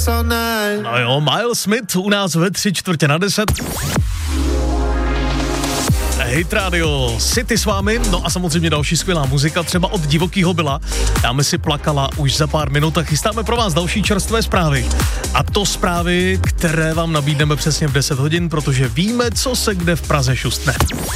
No jo, Miles Smith u nás ve 9:45. Hit Radio City s vámi, no a samozřejmě další skvělá muzika, třeba od Divokýho Billa. Dáme si Plakala už za pár minut a chystáme pro vás další čerstvé zprávy. A to zprávy, které vám nabídneme přesně v 10 hodin, protože víme, co se kde v Praze šustne.